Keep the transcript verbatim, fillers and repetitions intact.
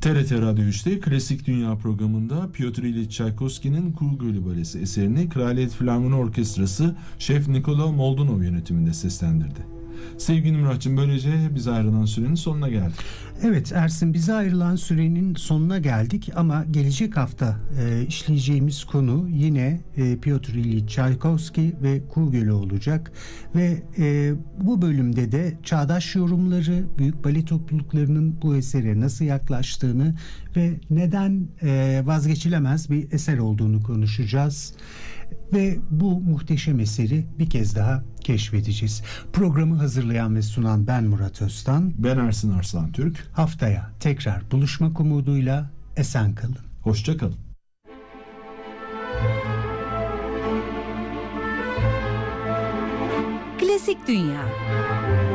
T R T Radyo üçte Klasik Dünya programında Piotr İliç Çaykovski'nin Kuğu Gölü Balesi eserini Kraliyet Filarmoni Orkestrası Şef Nikola Moldunov yönetiminde seslendirdi. Sevgili Muratçım, böylece bize ayrılan sürenin sonuna geldik. Evet Ersin, bize ayrılan sürenin sonuna geldik ama gelecek hafta e, işleyeceğimiz konu yine e, Piotr İliç Çaykovski ve Kuğu Gölü olacak ve e, bu bölümde de çağdaş yorumları, büyük bale topluluklarının bu esere nasıl yaklaştığını ve neden e, vazgeçilemez bir eser olduğunu konuşacağız. Ve bu muhteşem eseri bir kez daha keşfedeceğiz. Programı hazırlayan ve sunan ben Murat Öztan. Ben Ersin Arslan Türk. Haftaya tekrar buluşmak umuduyla esen kalın. Hoşça kalın. Klasik Dünya.